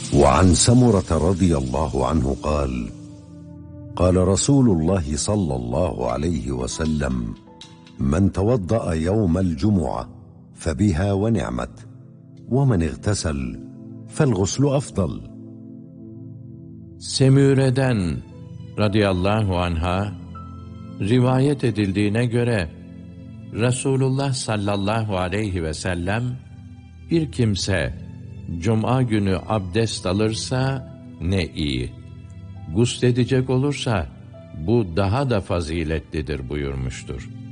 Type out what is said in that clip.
وعن سمرة رضي الله عنه قال: قال رسول الله صلى الله عليه وسلم: من توضأ يوم الجمعة فبها ونعمت، ومن اغتسل فالغسل أفضل. Semüre'den radıyallahu anha rivayet edildiğine göre Resulullah sallallahu aleyhi ve sellem, bir kimse cuma günü abdest alırsa ne iyi, gusledecek olursa bu daha da faziletlidir buyurmuştur.